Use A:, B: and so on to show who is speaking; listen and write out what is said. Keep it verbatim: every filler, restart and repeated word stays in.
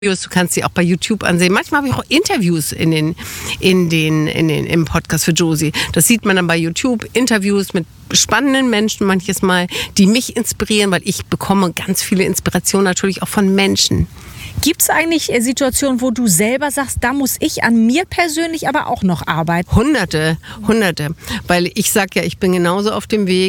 A: Du kannst sie auch bei YouTube ansehen. Manchmal habe ich auch Interviews in den, in den, in den, im Podcast für Josie. Das sieht man dann bei YouTube. Interviews mit spannenden Menschen manches Mal, die mich inspirieren, weil ich bekomme ganz viele Inspirationen natürlich auch von Menschen.
B: Gibt es eigentlich Situationen, wo du selber sagst, da muss ich an mir persönlich aber auch noch arbeiten?
A: Hunderte, hunderte. Weil ich sage ja, ich bin genauso auf dem Weg.